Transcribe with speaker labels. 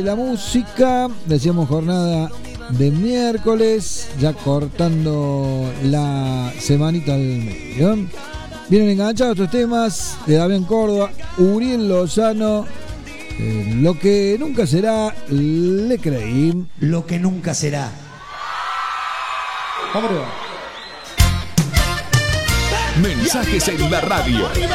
Speaker 1: La música, decíamos jornada de miércoles, ya cortando la semanita del medio. Vienen enganchados estos temas de Damián Córdoba, Uriel Lozano, Lo que nunca será, Le creí.
Speaker 2: Lo que nunca será.
Speaker 3: Mensajes en la radio.